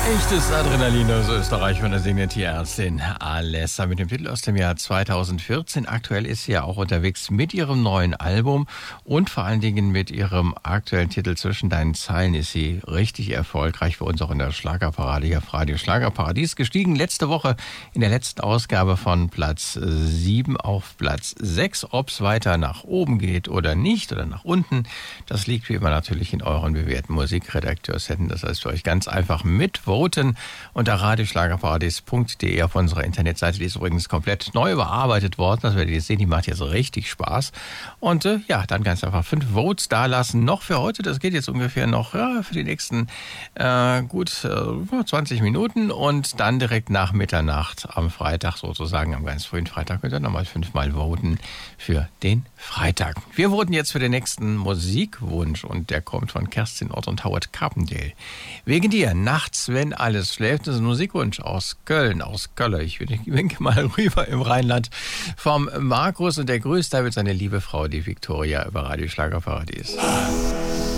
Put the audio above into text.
Echtes Adrenalin aus Österreich von der Signet-Tierärztin Alessa mit dem Titel aus dem Jahr 2014. Aktuell ist sie ja auch unterwegs mit ihrem neuen Album und vor allen Dingen mit ihrem aktuellen Titel Zwischen deinen Zeilen ist sie richtig erfolgreich für uns auch in der Schlagerparade hier auf Radio Schlagerparadies gestiegen. Letzte Woche in der letzten Ausgabe von Platz 7 auf Platz 6. Ob es weiter nach oben geht oder nicht oder nach unten, das liegt wie immer natürlich in euren bewährten Musikredakteurshetten. Das heißt für euch ganz einfach mitvoten unter radioschlagerparadies.de auf unserer Internetseite. Die ist übrigens komplett neu überarbeitet worden. Das werdet ihr sehen, die macht jetzt richtig Spaß. Und dann ganz einfach 5 Votes da lassen. Noch für heute, das geht jetzt ungefähr noch für die nächsten 20 Minuten. Und dann direkt nach Mitternacht am Freitag sozusagen, am ganz frühen Freitag, könnt ihr nochmal 5-mal voten für den Freitag. Wir voten jetzt für den nächsten Musikwunsch und der kommt von Kerstin Ott und Howard Carpendale. Wegen dir, nachts, wenn alles schläft, das ist ein Musikwunsch aus Köln, aus Kölle. Ich winke mal rüber im Rheinland vom Markus und der grüßt damit seine liebe Frau, die Viktoria, über Radio Schlagerparadies.